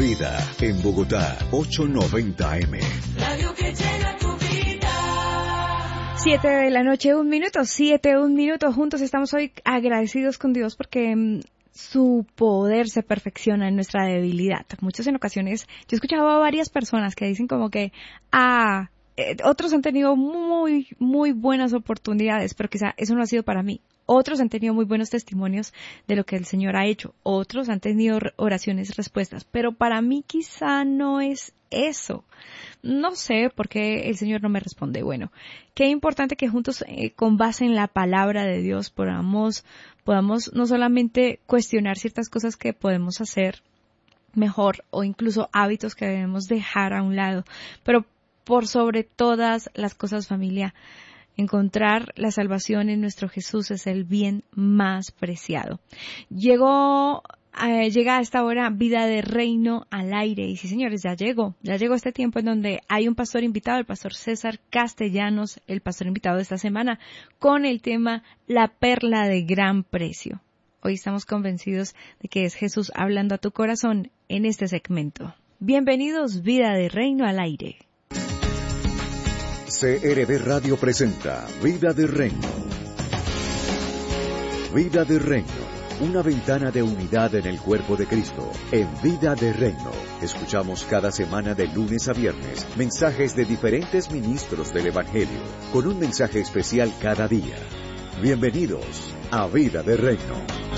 Vida, en Bogotá, 890 AM. Radio que llega a tu vida. 7 de la noche, 1 minuto, 7, 1 minuto. Juntos estamos hoy agradecidos con Dios porque su poder se perfecciona en nuestra debilidad. Muchas en ocasiones, yo he escuchado a varias personas que dicen como que, otros han tenido muy buenas oportunidades, pero quizá eso no ha sido para mí. Otros han tenido muy buenos testimonios de lo que el Señor ha hecho. Otros han tenido oraciones respuestas, pero para mí quizá no es eso. No sé por qué el Señor no me responde. Bueno, qué importante que juntos, con base en la palabra de Dios, podamos no solamente cuestionar ciertas cosas que podemos hacer mejor o incluso hábitos que debemos dejar a un lado, pero por sobre todas las cosas, familia, encontrar la salvación en nuestro Jesús es el bien más preciado. Llega a esta hora Vida de Reino al aire. Y sí, señores, ya llegó este tiempo en donde hay un pastor invitado, el pastor César Castellanos, el pastor invitado de esta semana, con el tema La perla de gran precio. Hoy estamos convencidos de que es Jesús hablando a tu corazón en este segmento. Bienvenidos, Vida de Reino al aire. CRB Radio presenta Vida de Reino. Vida de Reino, una ventana de unidad en el cuerpo de Cristo. En Vida de Reino, escuchamos cada semana de lunes a viernes mensajes de diferentes ministros del Evangelio, con un mensaje especial cada día. Bienvenidos a Vida de Reino.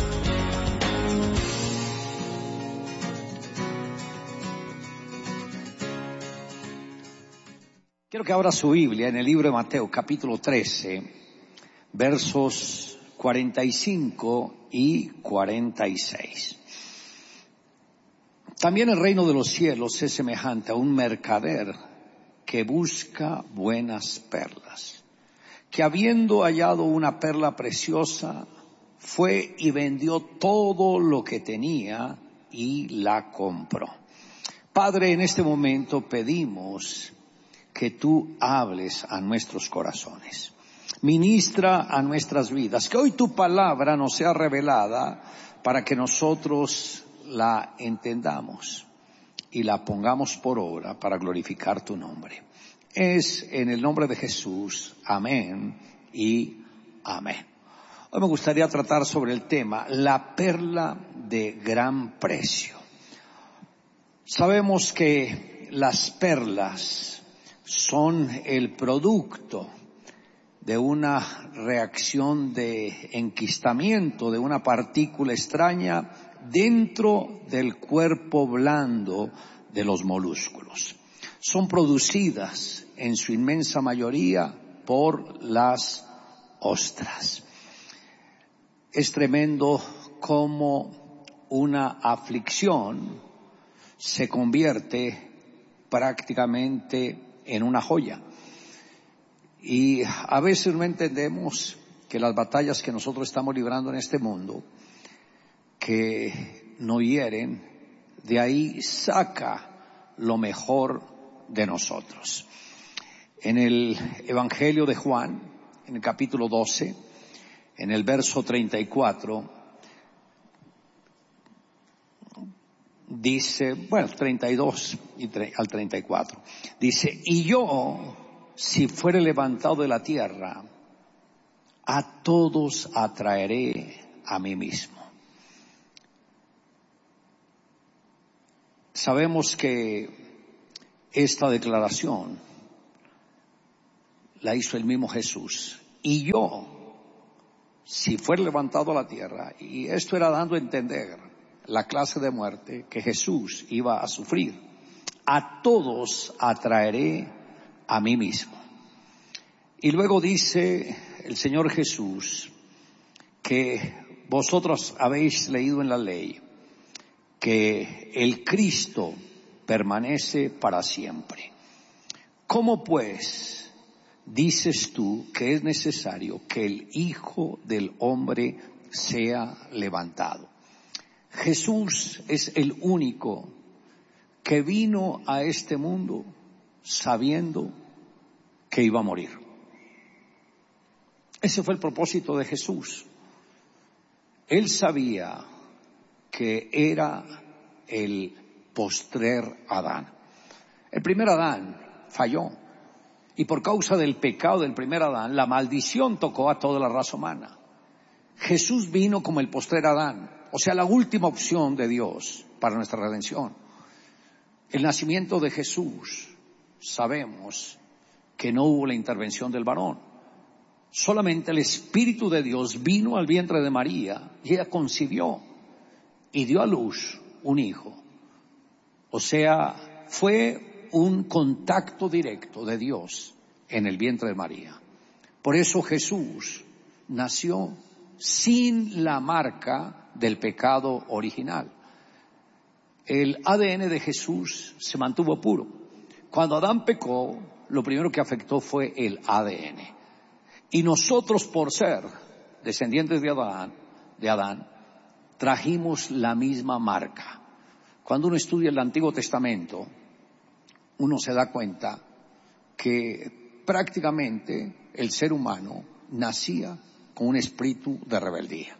Quiero que abra su Biblia en el libro de Mateo, capítulo 13, versos 45 y 46. También el reino de los cielos es semejante a un mercader que busca buenas perlas, que habiendo hallado una perla preciosa, fue y vendió todo lo que tenía y la compró. Padre, en este momento pedimos que tú hables a nuestros corazones. Ministra a nuestras vidas. Que hoy tu palabra nos sea revelada para que nosotros la entendamos y la pongamos por obra para glorificar tu nombre. Es en el nombre de Jesús. Amén y amén. Hoy me gustaría tratar sobre el tema la perla de gran precio. Sabemos que las perlas son el producto de una reacción de enquistamiento de una partícula extraña dentro del cuerpo blando de los moluscos. Son producidas en su inmensa mayoría por las ostras. Es tremendo cómo una aflicción se convierte prácticamente en una joya. Y a veces no entendemos que las batallas que nosotros estamos librando en este mundo, que nos hieren, de ahí saca lo mejor de nosotros. En el Evangelio de Juan, en el capítulo 12, en el verso 34, dice, 32 al 34, dice, y yo, si fuere levantado de la tierra, a todos atraeré a mí mismo. Sabemos que esta declaración la hizo el mismo Jesús. Y yo, si fuere levantado a la tierra, y esto era dando a entender la clase de muerte que Jesús iba a sufrir, a todos atraeré a mí mismo. Y luego dice el Señor Jesús que vosotros habéis leído en la ley que el Cristo permanece para siempre. ¿Cómo pues dices tú que es necesario que el Hijo del Hombre sea levantado? Jesús es el único que vino a este mundo sabiendo que iba a morir. Ese fue el propósito de Jesús. Él sabía que era el postrer Adán. El primer Adán falló. Y por causa del pecado del primer Adán, la maldición tocó a toda la raza humana. Jesús vino como el postrer Adán, o sea, la última opción de Dios para nuestra redención. El nacimiento de Jesús, sabemos que no hubo la intervención del varón. Solamente el Espíritu de Dios vino al vientre de María y ella concibió y dio a luz un hijo. O sea, fue un contacto directo de Dios en el vientre de María. Por eso Jesús nació sin la marca del pecado original. El ADN de Jesús se mantuvo puro. Cuando Adán pecó, lo primero que afectó fue el ADN. Y nosotros, por ser descendientes de Adán, trajimos la misma marca. Cuando uno estudia el Antiguo Testamento, uno se da cuenta que prácticamente el ser humano nacía con un espíritu de rebeldía.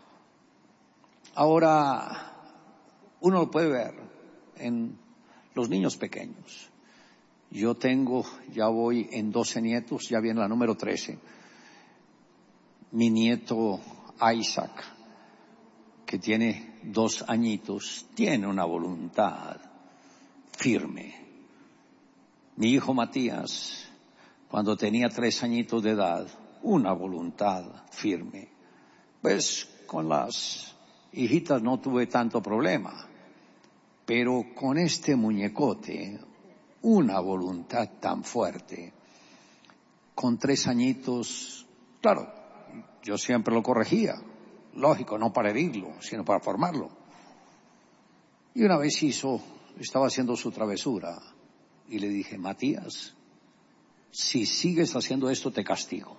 Ahora, uno lo puede ver en los niños pequeños. Yo ya voy en 12 nietos, ya viene la número 13. Mi nieto Isaac, que tiene 2 añitos, tiene una voluntad firme. Mi hijo Matías, cuando tenía 3 añitos de edad, una voluntad firme. Pues con las hijitas no tuve tanto problema, pero con este muñecote, una voluntad tan fuerte. Con 3 añitos, claro, yo siempre lo corregía, lógico, no para herirlo, sino para formarlo. Y una vez estaba haciendo su travesura, y le dije: Matías, si sigues haciendo esto te castigo.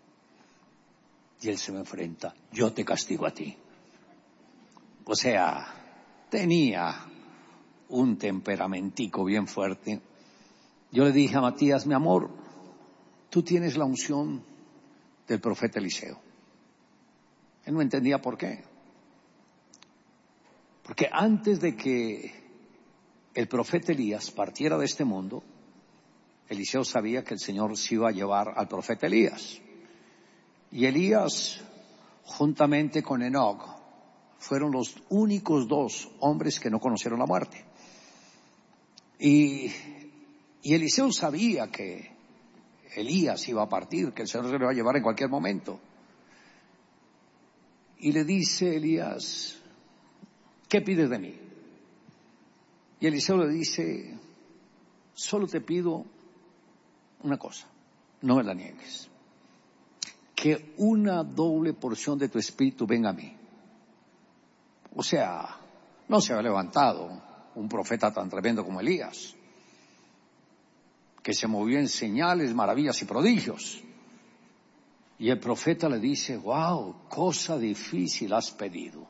Y él se me enfrenta: yo te castigo a ti. O sea, tenía un temperamentico bien fuerte. Yo le dije a Matías: mi amor, tú tienes la unción del profeta Eliseo. Él no entendía por qué. Porque antes de que el profeta Elías partiera de este mundo, Eliseo sabía que el Señor se iba a llevar al profeta Elías. Y Elías, juntamente con Enoc, fueron los únicos 2 hombres que no conocieron la muerte. Y Eliseo sabía que Elías iba a partir, que el Señor se lo iba a llevar en cualquier momento. Y le dice Elías: ¿qué pides de mí? Y Eliseo le dice: solo te pido una cosa, no me la niegues. Que una doble porción de tu espíritu venga a mí. O sea, no se había levantado un profeta tan tremendo como Elías, que se movió en señales, maravillas y prodigios. Y el profeta le dice: wow, cosa difícil has pedido.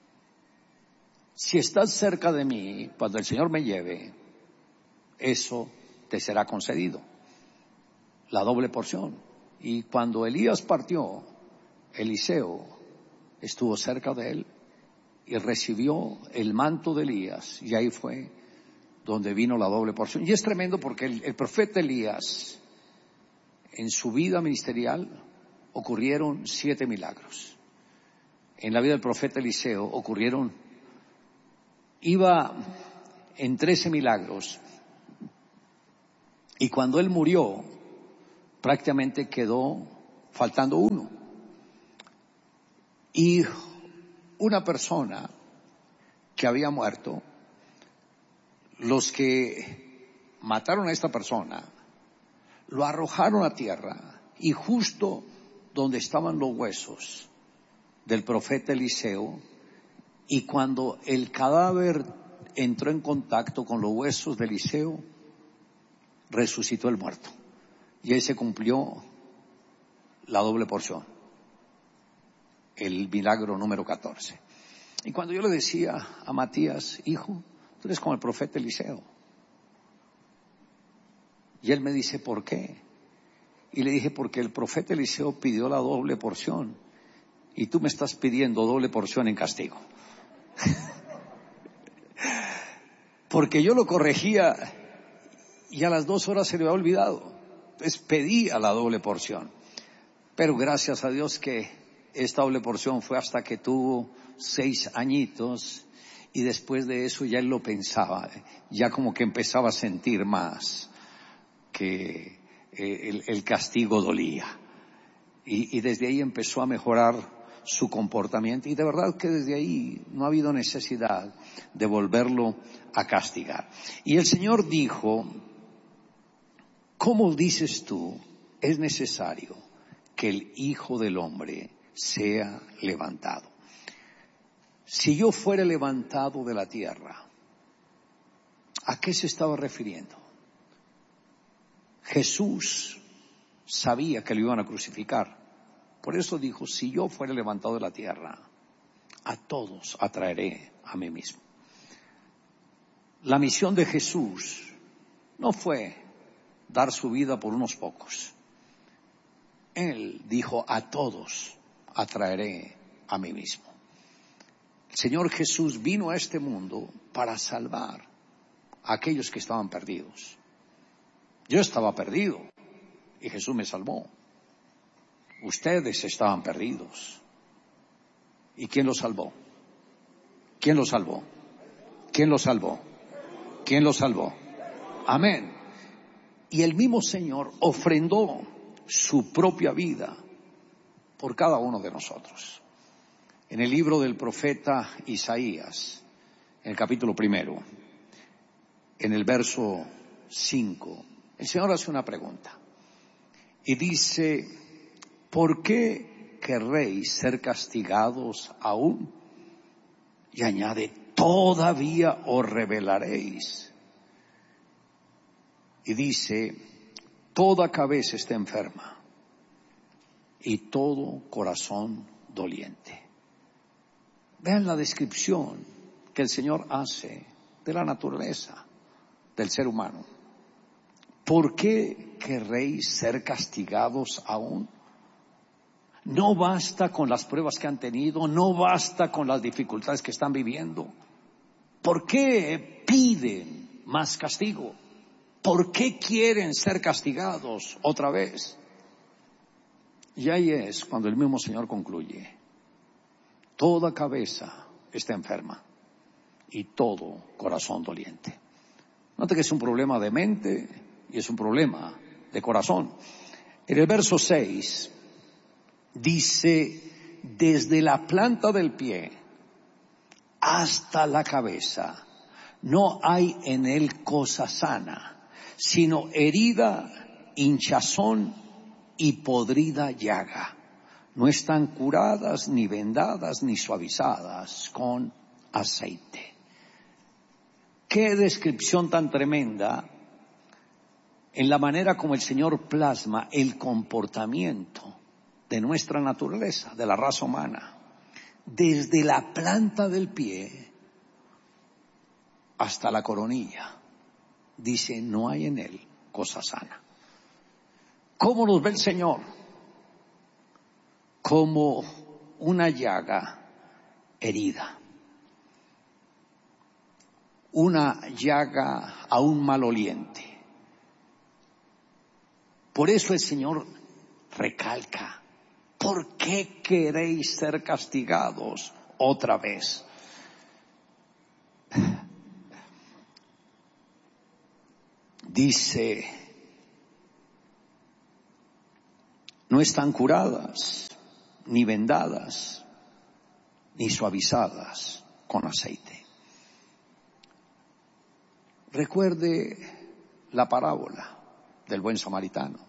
Si estás cerca de mí, cuando el Señor me lleve, eso te será concedido, la doble porción. Y cuando Elías partió, Eliseo estuvo cerca de él y recibió el manto de Elías, y ahí fue donde vino la doble porción. Y es tremendo porque el profeta Elías, en su vida ministerial, ocurrieron 7 milagros. En la vida del profeta Eliseo iba en 13 milagros, y cuando él murió, prácticamente quedó faltando 1. Y una persona que había muerto, los que mataron a esta persona, lo arrojaron a tierra, y justo donde estaban los huesos del profeta Eliseo, y cuando el cadáver entró en contacto con los huesos de Eliseo, resucitó el muerto. Y ahí se cumplió la doble porción, el milagro número 14. Y cuando yo le decía a Matías: hijo, tú eres como el profeta Eliseo. Y él me dice: ¿por qué? Y le dije: porque el profeta Eliseo pidió la doble porción, y tú me estás pidiendo doble porción en castigo. porque yo lo corregía y a las 2 horas se le había olvidado. Entonces pedía la doble porción. Pero gracias a Dios que esta doble porción fue hasta que tuvo 6 añitos, y después de eso ya él lo pensaba, ya como que empezaba a sentir más que el castigo dolía. Y desde ahí empezó a mejorar su comportamiento, y de verdad que desde ahí no ha habido necesidad de volverlo a castigar. Y el Señor dijo: ¿cómo dices tú es necesario que el Hijo del Hombre sea levantado? Si yo fuera levantado de la tierra, ¿a qué se estaba refiriendo? Jesús sabía que lo iban a crucificar. Por eso dijo: si yo fuera levantado de la tierra, a todos atraeré a mí mismo. La misión de Jesús no fue dar su vida por unos pocos. Él dijo: a todos atraeré a mí mismo. El Señor Jesús vino a este mundo para salvar a aquellos que estaban perdidos. Yo estaba perdido y Jesús me salvó. Ustedes estaban perdidos. ¿Y quién los salvó? ¿Quién los salvó? ¿Quién los salvó? ¿Quién los salvó? Amén. Y el mismo Señor ofrendó su propia vida por cada uno de nosotros. En el libro del profeta Isaías, en el capítulo 1, en el verso 5, el Señor hace una pregunta y dice: ¿por qué querréis ser castigados aún? Y añade: todavía os rebelaréis. Y dice: toda cabeza está enferma y todo corazón doliente. Vean la descripción que el Señor hace de la naturaleza del ser humano. ¿Por qué querréis ser castigados aún? No basta con las pruebas que han tenido, no basta con las dificultades que están viviendo. ¿Por qué piden más castigo? ¿Por qué quieren ser castigados otra vez? Y ahí es cuando el mismo Señor concluye: toda cabeza está enferma y todo corazón doliente. Note que es un problema de mente y es un problema de corazón. En el verso 6 dice: desde la planta del pie hasta la cabeza no hay en él cosa sana, sino herida, hinchazón y podrida llaga. No están curadas, ni vendadas, ni suavizadas con aceite. Qué descripción tan tremenda en la manera como el Señor plasma el comportamiento de nuestra naturaleza, de la raza humana. Desde la planta del pie hasta la coronilla, dice: no hay en él cosa sana. ¿Cómo nos ve el Señor? Como una llaga herida, una llaga aún maloliente. Por eso el Señor recalca: ¿por qué queréis ser castigados otra vez? Dice: no están curadas, ni vendadas, ni suavizadas con aceite. Recuerde la parábola del buen samaritano.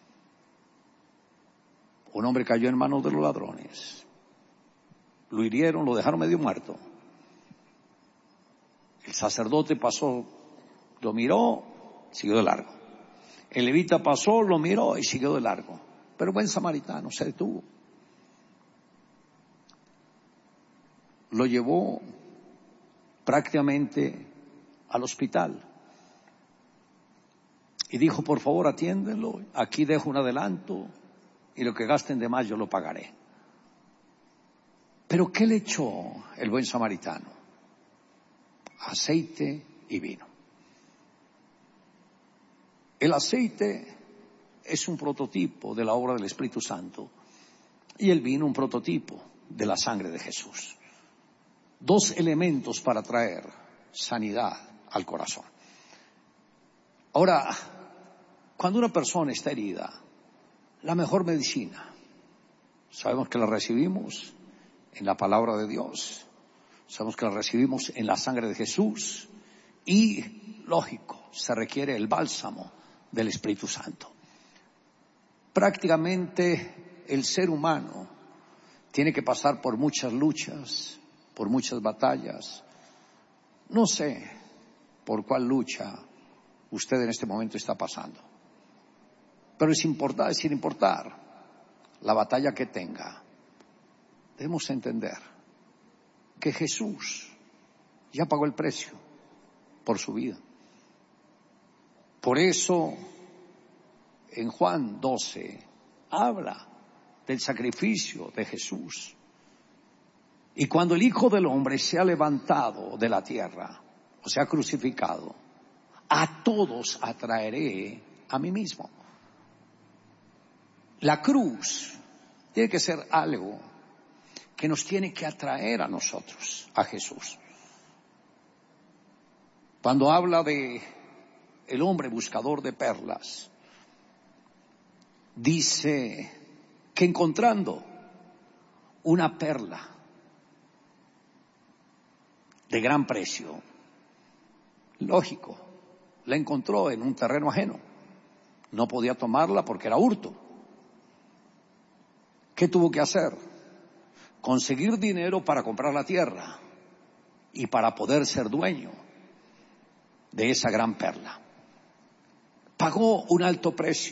Un hombre cayó en manos de los ladrones. Lo hirieron, lo dejaron medio muerto. El sacerdote pasó, lo miró, siguió de largo. El levita pasó, lo miró y siguió de largo. Pero el buen samaritano se detuvo. Lo llevó prácticamente al hospital y dijo: por favor, atiéndenlo, aquí dejo un adelanto y lo que gasten de más yo lo pagaré. Pero ¿qué le echó el buen samaritano? Aceite y vino. El aceite es un prototipo de la obra del Espíritu Santo y el vino un prototipo de la sangre de Jesús. Dos elementos para traer sanidad al corazón. Ahora, cuando una persona está herida, la mejor medicina, sabemos que la recibimos en la palabra de Dios, sabemos que la recibimos en la sangre de Jesús y, lógico, se requiere el bálsamo del Espíritu Santo. Prácticamente el ser humano tiene que pasar por muchas luchas, por muchas batallas. No sé por cuál lucha usted en este momento está pasando, pero sin importar la batalla que tenga, debemos entender que Jesús ya pagó el precio por su vida. Por eso en Juan 12 habla del sacrificio de Jesús. Y cuando el Hijo del Hombre sea levantado de la tierra, o sea crucificado, a todos atraeré a mí mismo. La cruz tiene que ser algo que nos tiene que atraer a nosotros, a Jesús. Cuando habla de el hombre buscador de perlas, dice que encontrando una perla de gran precio, lógico, la encontró en un terreno ajeno. No podía tomarla porque era hurto. ¿Qué tuvo que hacer? Conseguir dinero para comprar la tierra y para poder ser dueño de esa gran perla. Pagó un alto precio.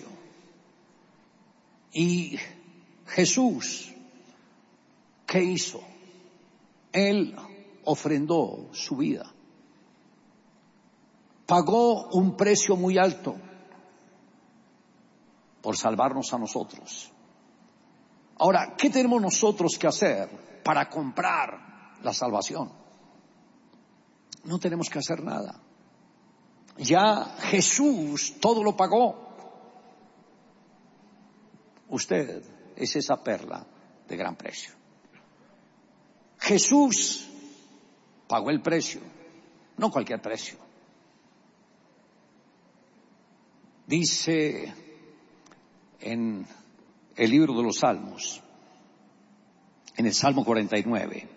Y Jesús, ¿qué hizo? Él ofrendó su vida. Pagó un precio muy alto por salvarnos a nosotros. Ahora, ¿qué tenemos nosotros que hacer para comprar la salvación? No tenemos que hacer nada. Ya Jesús todo lo pagó. Usted es esa perla de gran precio. Jesús pagó el precio, no cualquier precio. Dice en el libro de los Salmos, en el Salmo 49,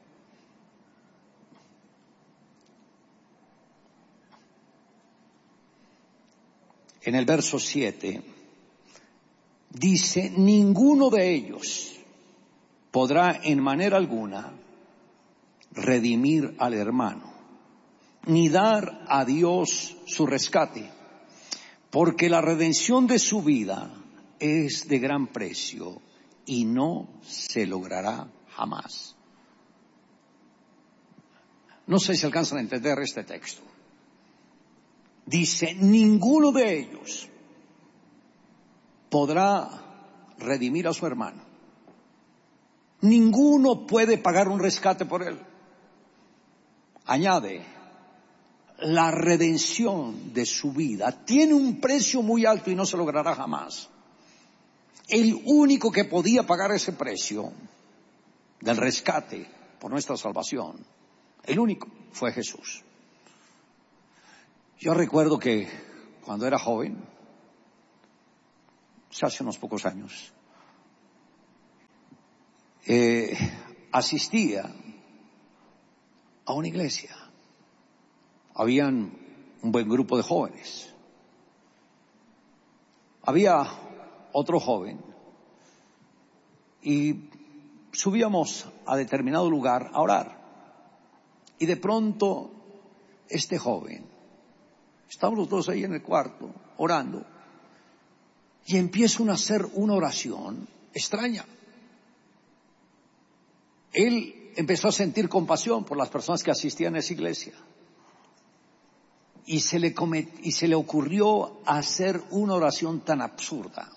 en el verso 7, dice: ninguno de ellos podrá en manera alguna redimir al hermano, ni dar a Dios su rescate, porque la redención de su vida es de gran precio y no se logrará jamás. No sé si alcanzan a entender este texto. Dice: ninguno de ellos podrá redimir a su hermano. Ninguno puede pagar un rescate por él. Añade: la redención de su vida tiene un precio muy alto y no se logrará jamás. El único que podía pagar ese precio del rescate por nuestra salvación, el único, fue Jesús. Yo recuerdo que cuando era joven, hace unos pocos años, asistía a una iglesia. Habían un buen grupo de jóvenes. Había otro joven y subíamos a determinado lugar a orar. Y de pronto este joven, estábamos los dos ahí en el cuarto orando, y empieza a hacer una oración extraña. Él empezó a sentir compasión por las personas que asistían a esa iglesia. Y se le ocurrió hacer una oración tan absurda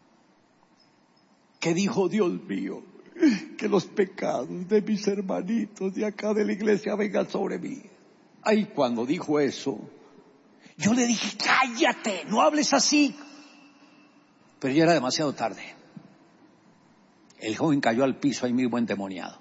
que dijo: Dios mío, que los pecados de mis hermanitos de acá de la iglesia vengan sobre mí. Ay, cuando dijo eso, yo le dije, cállate, no hables así. Pero ya era demasiado tarde. El joven cayó al piso ahí mismo endemoniado.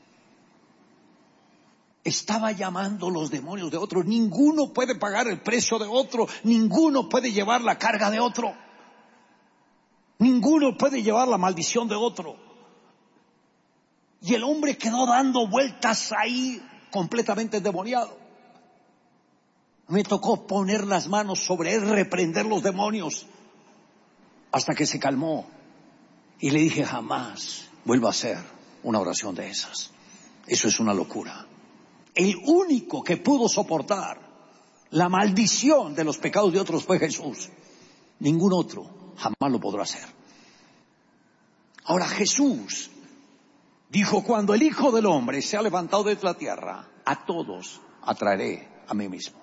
Estaba llamando los demonios de otro. Ninguno puede pagar el precio de otro. Ninguno puede llevar la carga de otro. Ninguno puede llevar la maldición de otro. Y el hombre quedó dando vueltas ahí completamente endemoniado. Me tocó poner las manos sobre él, reprender los demonios, hasta que se calmó. Y le dije, jamás vuelva a hacer una oración de esas. Eso es una locura. El único que pudo soportar la maldición de los pecados de otros fue Jesús. Ningún otro jamás lo podrá hacer. Ahora Jesús dijo, cuando el Hijo del Hombre sea levantado de la tierra, a todos atraeré a mí mismo.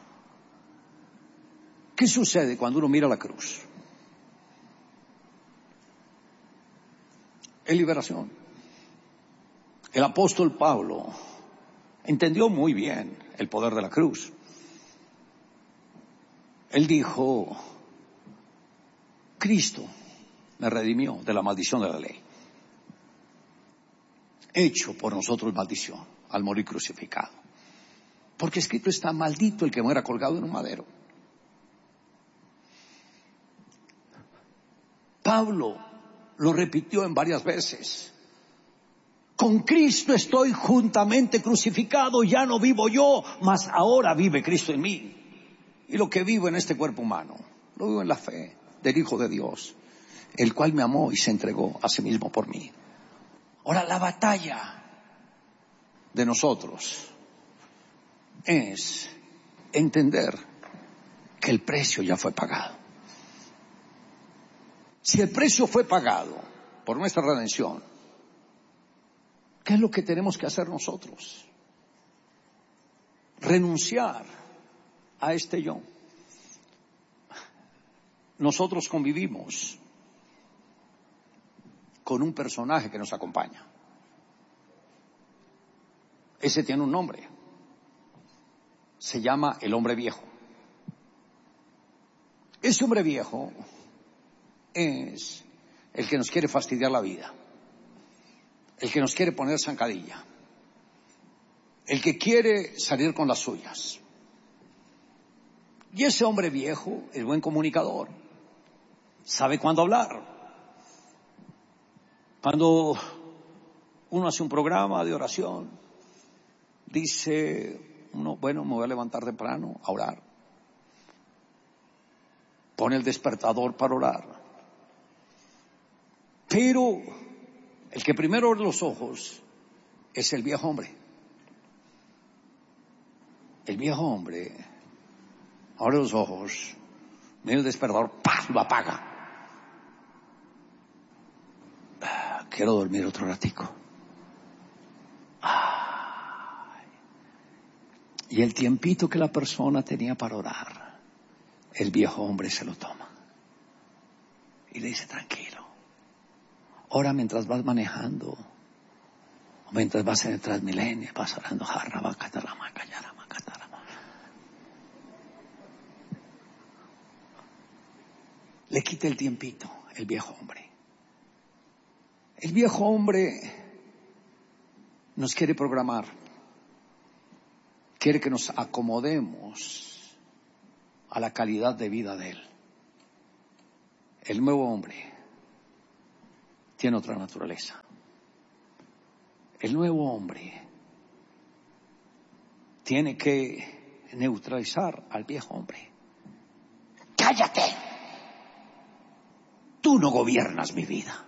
¿Qué sucede cuando uno mira la cruz? Es liberación. El apóstol Pablo entendió muy bien el poder de la cruz. Él dijo, Cristo me redimió de la maldición de la ley, hecho por nosotros maldición al morir crucificado. Porque escrito está, maldito el que muera colgado en un madero. Pablo lo repitió en varias veces. Con Cristo estoy juntamente crucificado, ya no vivo yo, mas ahora vive Cristo en mí. Y lo que vivo en este cuerpo humano, lo vivo en la fe del Hijo de Dios, el cual me amó y se entregó a sí mismo por mí. Ahora, la batalla de nosotros es entender que el precio ya fue pagado. Si el precio fue pagado por nuestra redención, ¿qué es lo que tenemos que hacer nosotros? Renunciar a este yo. Nosotros convivimos con un personaje que nos acompaña. Ese tiene un nombre. Se llama el hombre viejo. Ese hombre viejo es el que nos quiere fastidiar la vida, el que nos quiere poner zancadilla, el que quiere salir con las suyas. Y ese hombre viejo es buen comunicador, sabe cuándo hablar. Cuando uno hace un programa de oración, dice uno, bueno, me voy a levantar temprano a orar. Pone el despertador para orar. Pero el que primero abre los ojos es el viejo hombre. El viejo hombre abre los ojos, mira el despertador, ¡paf!, lo apaga. Quiero dormir otro ratico. Y el tiempito que la persona tenía para orar, el viejo hombre se lo toma y le dice, tranquilo, ora mientras vas manejando, o mientras vas en el Transmilenio, vas orando, le quita el tiempito el viejo hombre. El viejo hombre nos quiere programar, quiere que nos acomodemos a la calidad de vida de él. El nuevo hombre tiene otra naturaleza. El nuevo hombre tiene que neutralizar al viejo hombre. ¡Cállate! Tú no gobiernas mi vida.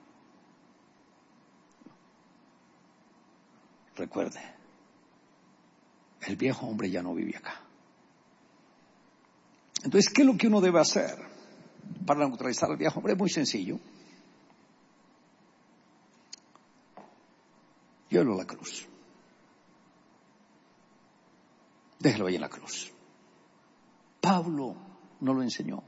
Recuerde, el viejo hombre ya no vive acá. Entonces, ¿qué es lo que uno debe hacer para neutralizar al viejo hombre? Es muy sencillo. Llévelo a la cruz. Déjelo ahí en la cruz. Pablo no lo enseñó.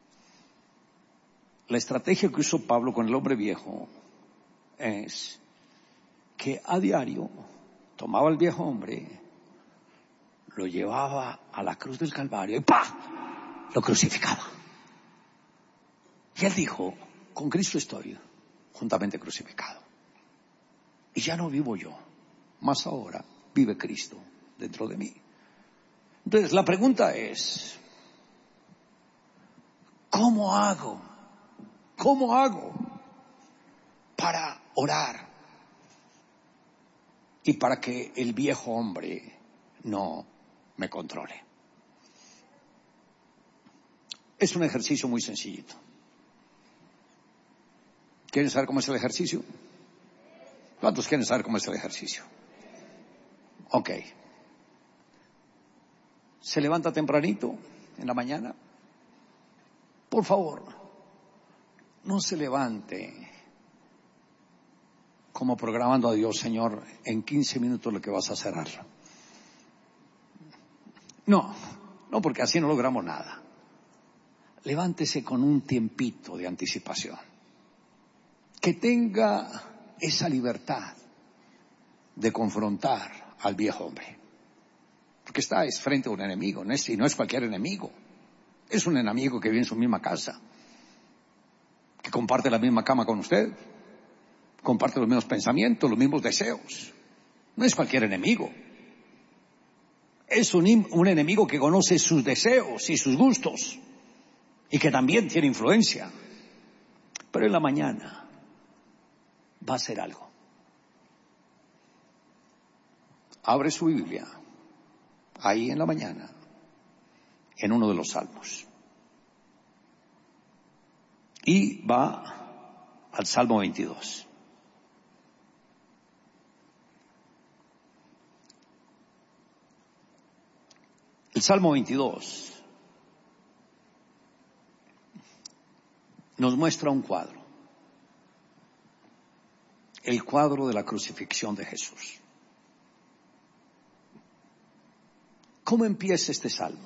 La estrategia que usó Pablo con el hombre viejo es que a diario tomaba al viejo hombre, lo llevaba a la cruz del Calvario y ¡pah!, lo crucificaba. Y él dijo, con Cristo estoy juntamente crucificado. Y ya no vivo yo, mas ahora vive Cristo dentro de mí. Entonces la pregunta es, ¿cómo hago para orar y para que el viejo hombre no me controle? Es un ejercicio muy sencillito. ¿Quieren saber cómo es el ejercicio? ¿Cuántos quieren saber cómo es el ejercicio? Ok. Se levanta tempranito en la mañana. Por favor, no se levante como programando a Dios, Señor, en 15 minutos lo que vas a cerrar. No, porque así no logramos nada. Levántese con un tiempito de anticipación. Que tenga esa libertad de confrontar al viejo hombre. Porque es frente a un enemigo, y no es cualquier enemigo. Es un enemigo que vive en su misma casa, que comparte la misma cama con usted, comparte los mismos pensamientos, los mismos deseos. No es cualquier enemigo. Es un enemigo que conoce sus deseos y sus gustos y que también tiene influencia. Pero en la mañana va a hacer algo. Abre su Biblia ahí en la mañana, en uno de los salmos, y va al Salmo 22. El Salmo 22 nos muestra un cuadro, el cuadro de la crucifixión de Jesús. ¿Cómo empieza este salmo?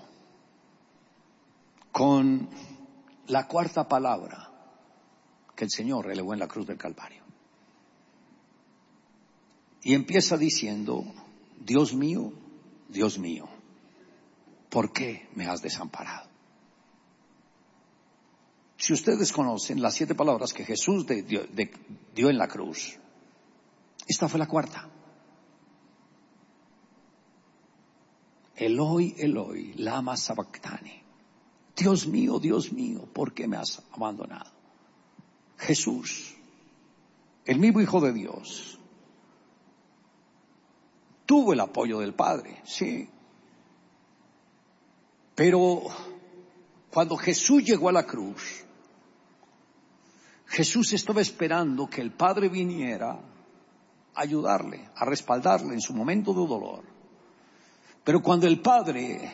Con la cuarta palabra que el Señor elevó en la cruz del Calvario. Y empieza diciendo, Dios mío, ¿por qué me has desamparado? Si ustedes conocen las 7 palabras que Jesús dio en la cruz, esta fue la cuarta. Eloi, Eloi, lama sabactani. Dios mío, ¿por qué me has abandonado? Jesús, el mismo Hijo de Dios, tuvo el apoyo del Padre, sí. Pero cuando Jesús llegó a la cruz, Jesús estaba esperando que el Padre viniera a ayudarle, a respaldarle en su momento de dolor. Pero cuando el Padre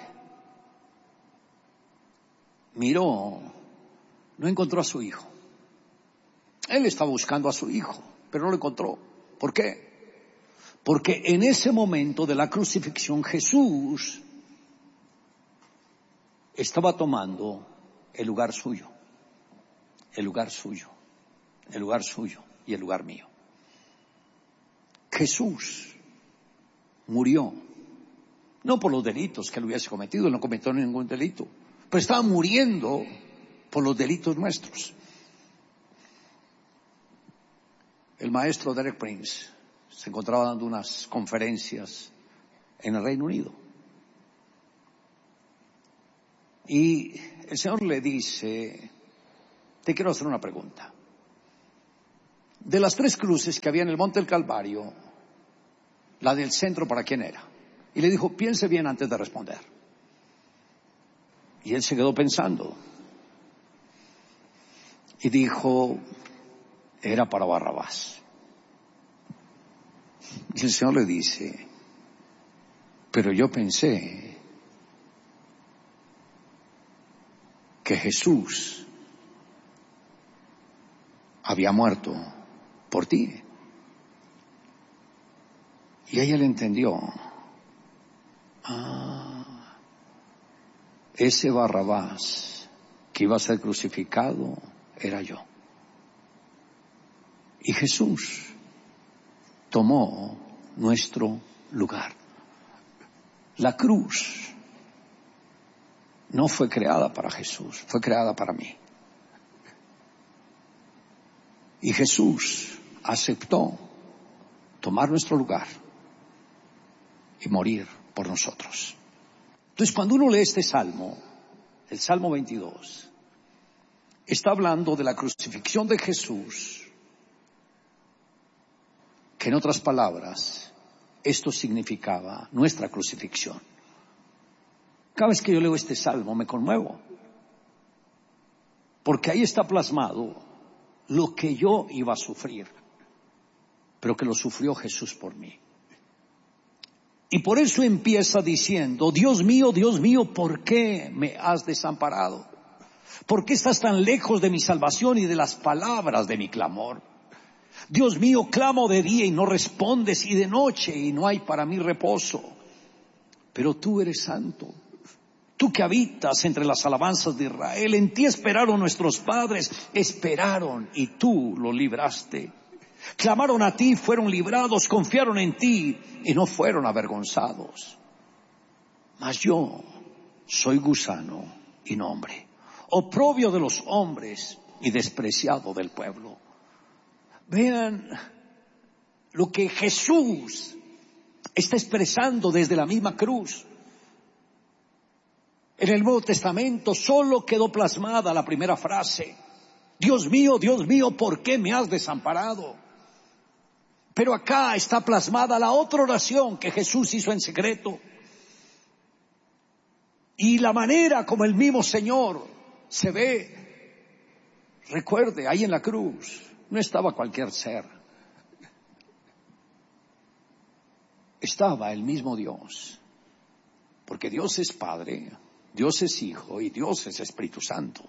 miró, no encontró a su Hijo. Él estaba buscando a su Hijo, pero no lo encontró. ¿Por qué? Porque en ese momento de la crucifixión Jesús estaba tomando el lugar suyo, el lugar suyo, el lugar suyo y el lugar mío. Jesús murió, no por los delitos que él hubiese cometido, él no cometió ningún delito, pero estaba muriendo por los delitos nuestros. El maestro Derek Prince se encontraba dando unas conferencias en el Reino Unido. Y el Señor le dice, te quiero hacer una pregunta. De las 3 cruces que había en el Monte del Calvario, la del centro, ¿para quién era? Y le dijo, piense bien antes de responder. Y él se quedó pensando. Y dijo, era para Barrabás. Y el Señor le dice, pero yo pensé que Jesús había muerto por ti. Y ella le entendió. Ese Barrabás que iba a ser crucificado era yo. Y Jesús tomó nuestro lugar. La cruz no fue creada para Jesús, fue creada para mí. Y Jesús aceptó tomar nuestro lugar y morir por nosotros. Entonces, cuando uno lee este salmo, el Salmo 22, está hablando de la crucifixión de Jesús, que en otras palabras, esto significaba nuestra crucifixión. Cada vez que yo leo este salmo me conmuevo, porque ahí está plasmado lo que yo iba a sufrir, pero que lo sufrió Jesús por mí. Y por eso empieza diciendo: Dios mío, ¿por qué me has desamparado? ¿Por qué estás tan lejos de mi salvación y de las palabras de mi clamor? Dios mío, clamo de día y no respondes, y de noche y no hay para mí reposo. Pero tú eres santo, tú que habitas entre las alabanzas de Israel. En ti esperaron nuestros padres, esperaron y tú los libraste. Clamaron a ti, fueron librados, confiaron en ti y no fueron avergonzados. Mas yo soy gusano y no hombre, oprobio de los hombres y despreciado del pueblo. Vean lo que Jesús está expresando desde la misma cruz. En el Nuevo Testamento solo quedó plasmada la primera frase: Dios mío, ¿por qué me has desamparado? Pero acá está plasmada la otra oración que Jesús hizo en secreto. Y la manera como el mismo Señor se ve. Recuerde, ahí en la cruz no estaba cualquier ser. Estaba el mismo Dios. Porque Dios es Padre, Dios es Hijo y Dios es Espíritu Santo.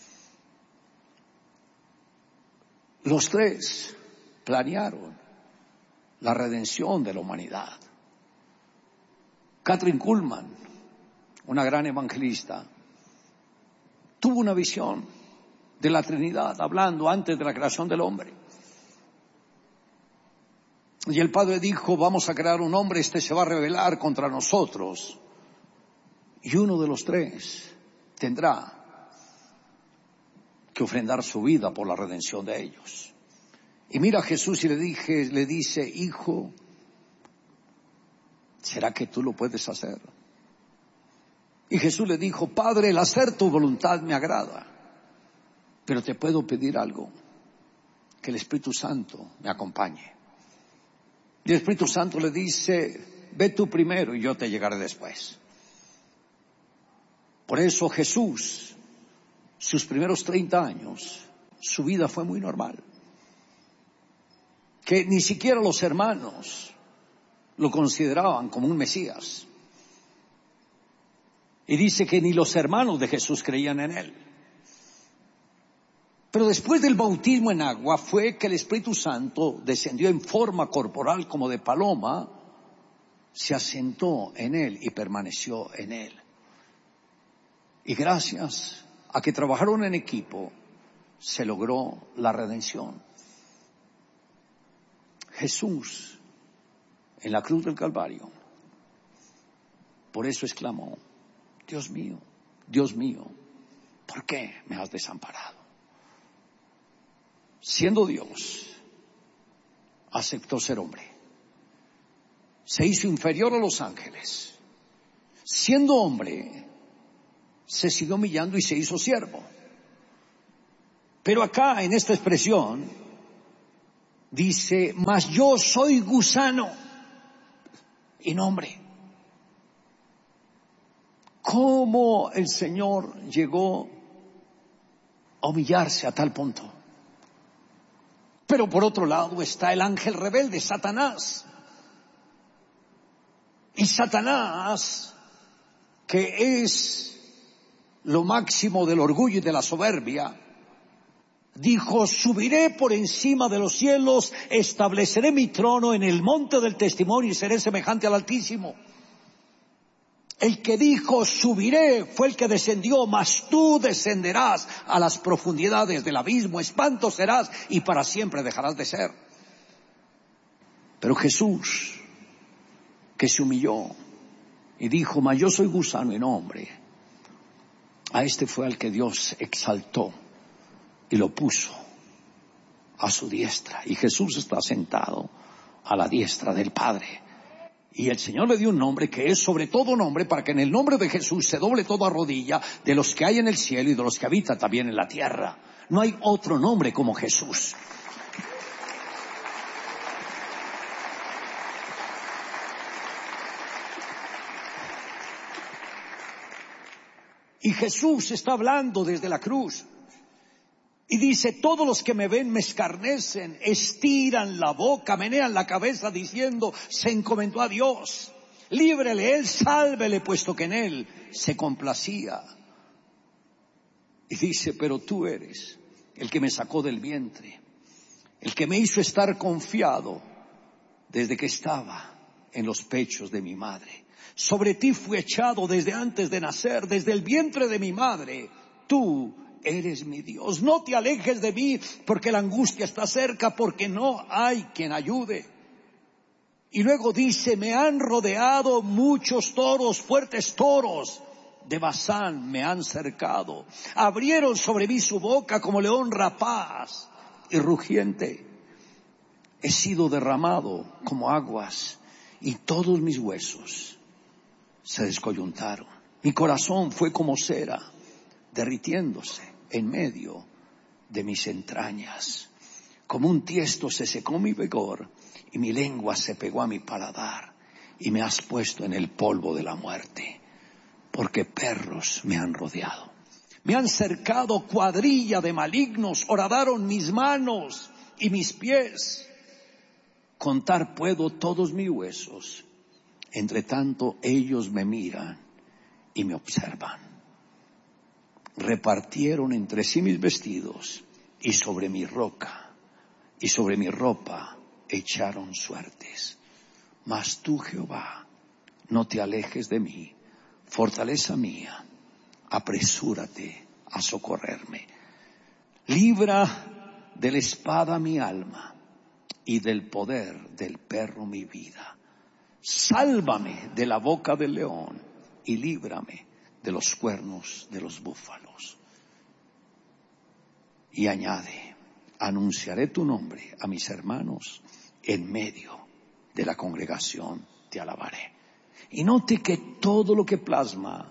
Los tres planearon la redención de la humanidad. Kathryn Kuhlman, una gran evangelista, tuvo una visión de la Trinidad hablando antes de la creación del hombre. Y el Padre dijo: vamos a crear un hombre, este se va a rebelar contra nosotros. Y uno de los tres tendrá que ofrendar su vida por la redención de ellos. Y mira a Jesús y le dice: hijo, ¿será que tú lo puedes hacer? Y Jesús le dijo: Padre, el hacer tu voluntad me agrada, pero te puedo pedir algo, que el Espíritu Santo me acompañe. Y el Espíritu Santo le dice: ve tú primero y yo te llegaré después. Por eso Jesús, sus primeros 30 años, su vida fue muy normal. Que ni siquiera los hermanos lo consideraban como un Mesías. Y dice que ni los hermanos de Jesús creían en él. Pero después del bautismo en agua fue que el Espíritu Santo descendió en forma corporal como de paloma, se asentó en él y permaneció en él. Y gracias a que trabajaron en equipo, se logró la redención. Jesús, en la cruz del Calvario, por eso exclamó: Dios mío, ¿por qué me has desamparado? Siendo Dios, aceptó ser hombre. Se hizo inferior a los ángeles. Siendo hombre, se siguió humillando y se hizo siervo. Pero acá, en esta expresión, dice: mas yo soy gusano y no hombre. ¿Cómo el Señor llegó a humillarse a tal punto? Pero por otro lado está el ángel rebelde, Satanás. Y Satanás, que es lo máximo del orgullo y de la soberbia, dijo: subiré por encima de los cielos, estableceré mi trono en el monte del testimonio y seré semejante al Altísimo. El que dijo subiré fue el que descendió, mas tú descenderás a las profundidades del abismo, espanto serás y para siempre dejarás de ser. Pero Jesús, que se humilló, Y dijo, mas yo soy gusano y no hombre. A este fue al que Dios exaltó y lo puso a su diestra. Y Jesús está sentado a la diestra del Padre. Y el Señor le dio un nombre que es sobre todo nombre, para que en el nombre de Jesús se doble toda rodilla de los que hay en el cielo y de los que habitan también en la tierra. No hay otro nombre como Jesús. Y Jesús está hablando desde la cruz. Y dice, todos los que me ven me escarnecen, estiran la boca, menean la cabeza diciendo, se encomendó a Dios. Líbrele él, sálvele, puesto que en él se complacía. Y dice, pero tú eres el que me sacó del vientre, el que me hizo estar confiado desde que estaba en los pechos de mi madre. Sobre ti fui echado desde antes de nacer, desde el vientre de mi madre. Tú eres mi Dios. No te alejes de mí, porque la angustia está cerca, porque no hay quien ayude. Y luego dice, me han rodeado muchos toros, fuertes toros de Basán me han cercado. Abrieron sobre mí su boca como león rapaz y rugiente. He sido derramado como aguas y todos mis huesos se descoyuntaron. Mi corazón fue como cera, derritiéndose en medio de mis entrañas. Como un tiesto se secó mi vigor y mi lengua se pegó a mi paladar. Y me has puesto en el polvo de la muerte, porque perros me han rodeado. Me han cercado cuadrilla de malignos, horadaron mis manos y mis pies. Contar puedo todos mis huesos. Entre tanto ellos me miran y me observan. Repartieron entre sí mis vestidos y sobre mi ropa echaron suertes. Mas tú, Jehová, no te alejes de mí, fortaleza mía, apresúrate a socorrerme. Libra de la espada mi alma y del poder del perro mi vida. Sálvame de la boca del león y líbrame de los cuernos de los búfalos. Y añade, anunciaré tu nombre a mis hermanos, en medio de la congregación te alabaré. Y note que todo lo que plasma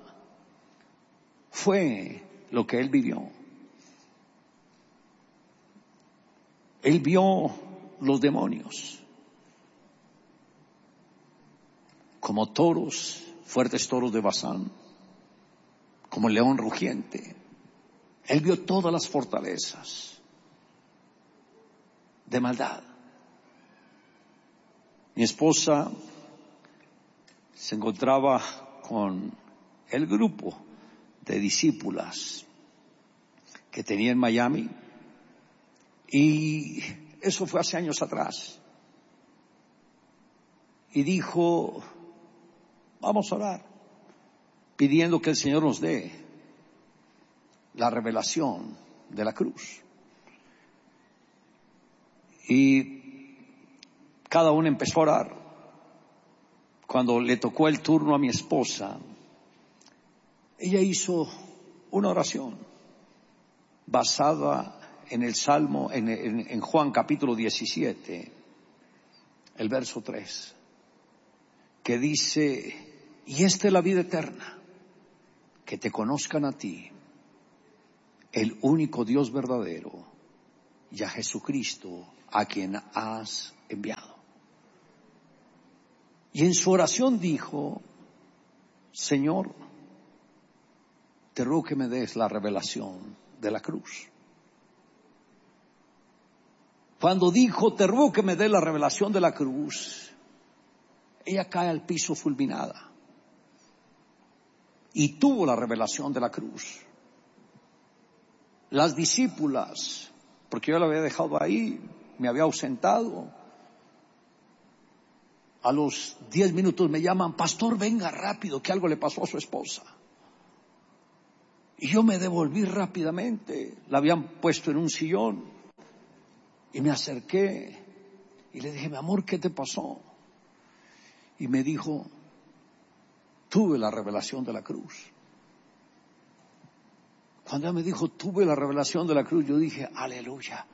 fue lo que él vivió. Él vio los demonios como toros, fuertes toros de Basán, como el león rugiente. Él vio todas las fortalezas de maldad. Mi esposa se encontraba con el grupo de discípulas que tenía en Miami, y eso fue hace años atrás. Y dijo, vamos a orar, pidiendo que el Señor nos dé la revelación de la cruz. Y cada uno empezó a orar. Cuando le tocó el turno a mi esposa, ella hizo una oración basada en el Salmo, en Juan capítulo 17, el verso 3, que dice, y esta es la vida eterna, que te conozcan a ti, el único Dios verdadero, y a Jesucristo, a quien has enviado. Y en su oración dijo, Señor, te ruego que me des la revelación de la cruz. Cuando dijo, te ruego que me des la revelación de la cruz, ella cae al piso fulminada. Y tuvo la revelación de la cruz. Las discípulas, porque yo la había dejado ahí, me había ausentado. A los 10 minutos me llaman, pastor, venga rápido, que algo le pasó a su esposa. Y yo me devolví rápidamente, la habían puesto en un sillón, y me acerqué, y le dije, mi amor, ¿qué te pasó? Y me dijo, tuve la revelación de la cruz. Cuando ella me dijo, tuve la revelación de la cruz, yo dije, aleluya.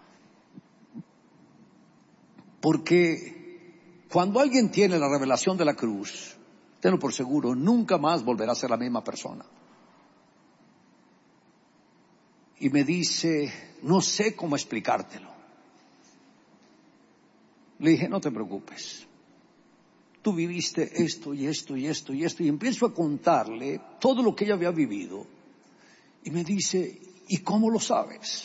Porque cuando alguien tiene la revelación de la cruz, tenlo por seguro, nunca más volverá a ser la misma persona. Y me dice, no sé cómo explicártelo. Le dije, no te preocupes. Tú viviste esto y esto y esto y esto. Y empiezo a contarle todo lo que ella había vivido. Y me dice, ¿y cómo lo sabes?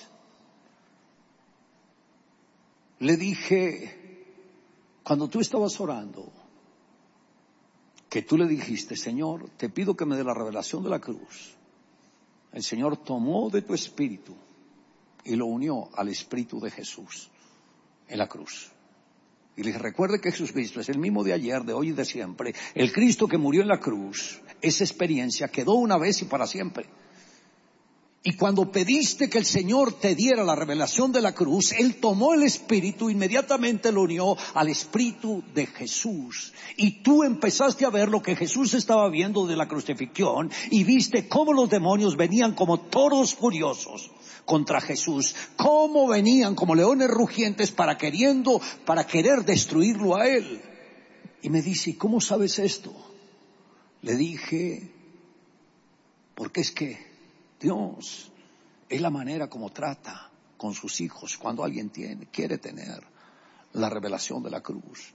Le dije, cuando tú estabas orando, que tú le dijiste, Señor, te pido que me dé la revelación de la cruz. El Señor tomó de tu espíritu y lo unió al espíritu de Jesús en la cruz. Y le dije, recuerde que Jesucristo es el mismo de ayer, de hoy y de siempre. El Cristo que murió en la cruz, esa experiencia quedó una vez y para siempre. Y cuando pediste que el Señor te diera la revelación de la cruz, Él tomó el Espíritu, inmediatamente lo unió al Espíritu de Jesús. Y tú empezaste a ver lo que Jesús estaba viendo de la crucifixión y viste cómo los demonios venían como toros furiosos contra Jesús, cómo venían como leones rugientes para querer destruirlo a Él. Y me dice, ¿y cómo sabes esto? Le dije, porque es que Dios es la manera como trata con sus hijos cuando alguien quiere tener la revelación de la cruz.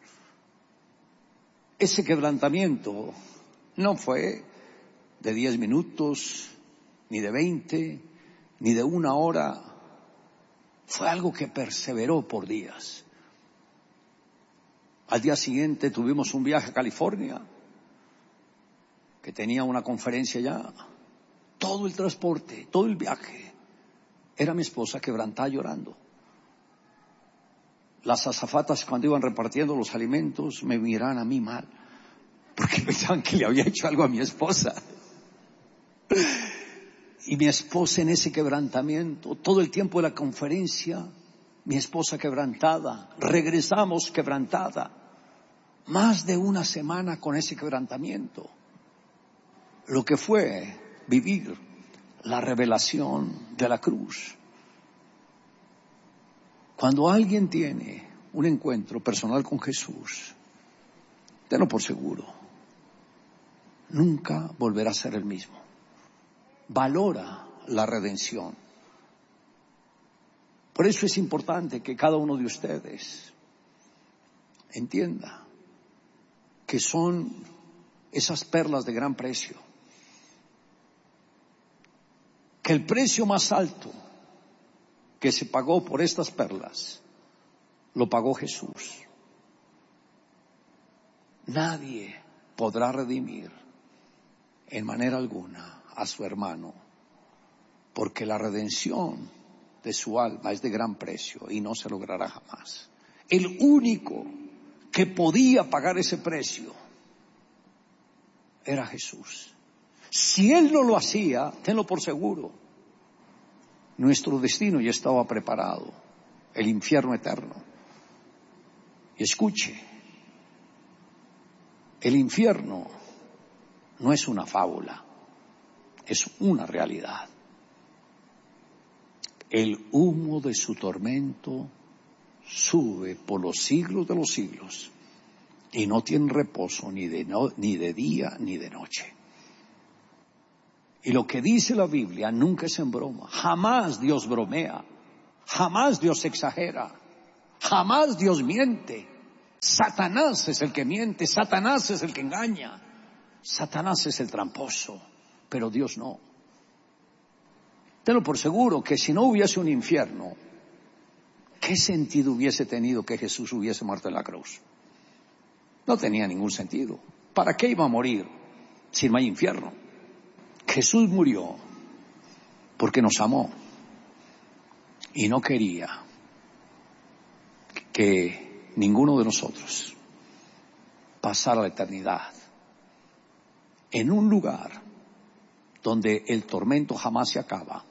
Ese quebrantamiento no fue de 10 minutos, ni de 20, ni de 1 hora. Fue algo que perseveró por días. Al día siguiente tuvimos un viaje a California, que tenía una conferencia allá. Todo el transporte, todo el viaje, era mi esposa quebrantada llorando. Las azafatas cuando iban repartiendo los alimentos me miraban a mí mal, porque pensaban que le había hecho algo a mi esposa. Y mi esposa en ese quebrantamiento, todo el tiempo de la conferencia, mi esposa quebrantada, regresamos quebrantada, más de 1 semana con ese quebrantamiento. Lo que fue vivir la revelación de la cruz. Cuando alguien tiene un encuentro personal con Jesús, tenlo por seguro, nunca volverá a ser el mismo. Valora la redención. Por eso es importante que cada uno de ustedes entienda que son esas perlas de gran precio. Que el precio más alto que se pagó por estas perlas, lo pagó Jesús. Nadie podrá redimir en manera alguna a su hermano, porque la redención de su alma es de gran precio y no se logrará jamás. El único que podía pagar ese precio era Jesús. Si Él no lo hacía, tenlo por seguro, nuestro destino ya estaba preparado, el infierno eterno. Y escuche, el infierno no es una fábula, es una realidad. El humo de su tormento sube por los siglos de los siglos y no tiene reposo ni de día ni de noche. Y lo que dice la Biblia nunca es en broma. Jamás Dios bromea. Jamás Dios exagera. Jamás Dios miente. Satanás es el que miente. Satanás es el que engaña. Satanás es el tramposo. Pero Dios no. Tenlo por seguro que si no hubiese un infierno, ¿qué sentido hubiese tenido que Jesús hubiese muerto en la cruz? No tenía ningún sentido. ¿Para qué iba a morir si no hay infierno? Jesús murió porque nos amó y no quería que ninguno de nosotros pasara la eternidad en un lugar donde el tormento jamás se acaba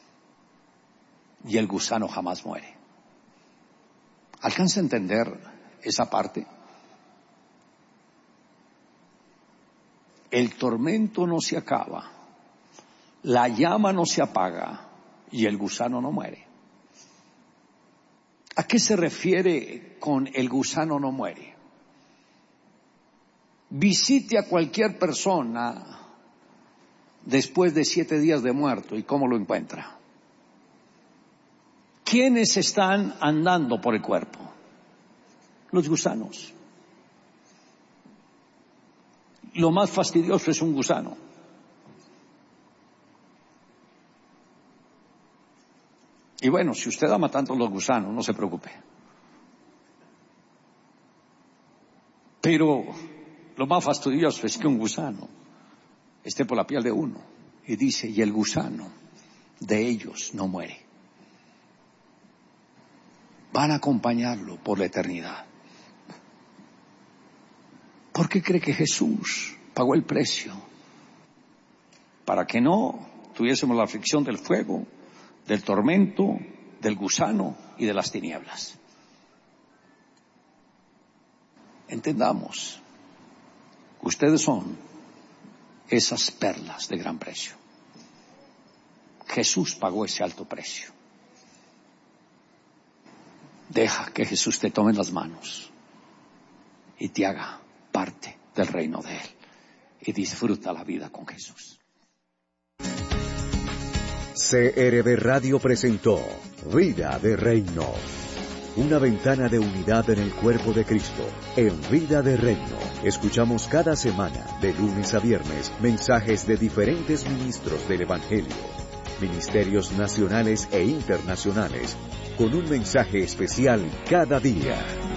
y el gusano jamás muere. ¿Alcanza a entender esa parte? el tormento no se acaba, la llama no se apaga y el gusano no muere. ¿A qué se refiere con el gusano no muere? Visite a cualquier persona después de 7 días de muerto y ¿cómo lo encuentra? ¿Quiénes están andando por el cuerpo? Los gusanos. Lo más fastidioso es un gusano. Y bueno, si usted ama tanto los gusanos, no se preocupe. Pero lo más fastidioso es que un gusano esté por la piel de uno. Y dice, y el gusano de ellos no muere. Van a acompañarlo por la eternidad. ¿Por qué cree que Jesús pagó el precio? Para que no tuviésemos la aflicción del fuego, del tormento, del gusano y de las tinieblas. Entendamos, ustedes son esas perlas de gran precio. Jesús pagó ese alto precio. Deja que Jesús te tome las manos y te haga parte del reino de Él y disfruta la vida con Jesús. CRB Radio presentó Vida de Reino. Una ventana de unidad en el cuerpo de Cristo. En Vida de Reino, escuchamos cada semana, de lunes a viernes, mensajes de diferentes ministros del Evangelio, ministerios nacionales e internacionales, con un mensaje especial cada día.